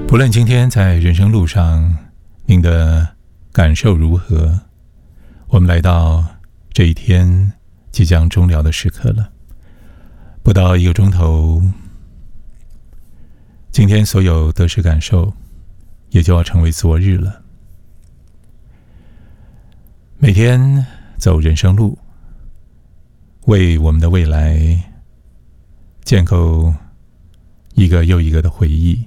不论今天在人生路上您的感受如何，我们来到这一天即将终了的时刻了。不到1个钟头，今天所有得失感受也就要成为昨日了。每天走人生路，为我们的未来建构一个又一个的回忆。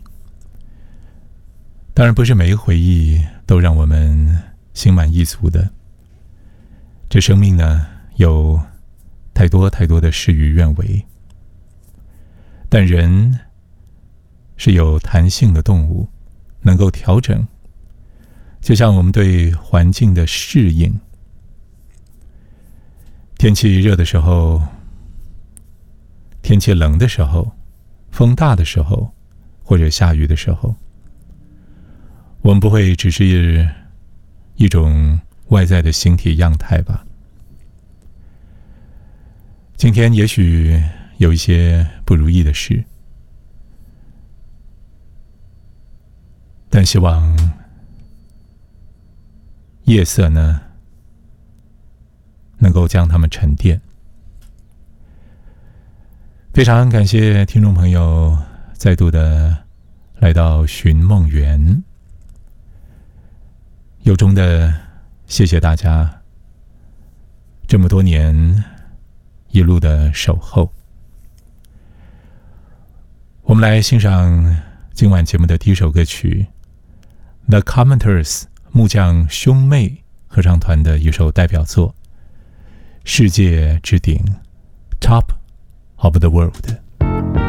当然不是每一个回忆都让我们心满意足的，这生命呢，有太多太多的事与愿违。但人是有弹性的动物，能够调整，就像我们对环境的适应。天气热的时候，天气冷的时候，风大的时候，或者下雨的时候，我们不会只是一种外在的形体样态吧。今天也许有一些不如意的事，但希望夜色呢，能够将它们沉淀。非常感谢听众朋友再度的来到寻梦园，由衷的谢谢大家这么多年一路的守候。我们来欣赏今晚节目的第一首歌曲 The Commenters 木匠兄妹合唱团的一首代表作，世界之顶 Top of the World。